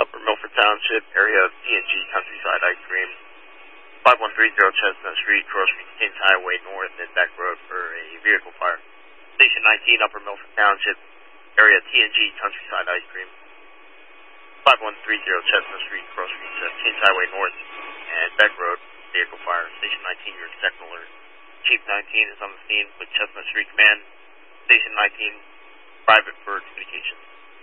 Upper Milford Township, area TNG Countryside Ice Cream. 5130 Chestnut Street, Cross Street, Kings Highway North, and Beck Road for a vehicle fire. Station 19, Upper Milford Township, area TNG Countryside Ice Cream. 5130 Chestnut Street, Cross Street, Kings Highway North, and Beck Road, vehicle fire. Station 19, your second alert. Chief 19 is on the scene with Chestnut Street Command. Station 19, private for communications.